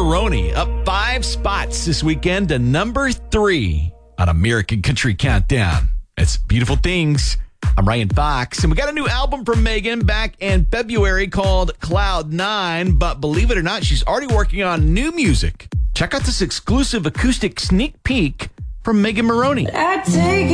Moroney up 5 spots this weekend to number 3 on American Country Countdown. It's Beautiful Things. I'm Ryan Fox, and we got a new album from Megan back in February called Cloud 9, but believe it or not, she's already working on new music. Check out this exclusive acoustic sneak peek from Megan Moroney.